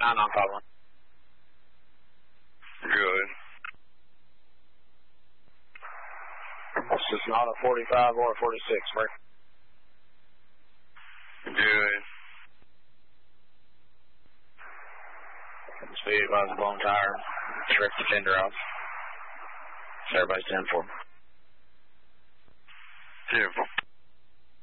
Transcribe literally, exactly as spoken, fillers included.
nine on five one. Good. This is not a forty-five or a forty-six, right? Good. Speed advise the blown tire. Trip the fender off. So everybody's ten four. ten four.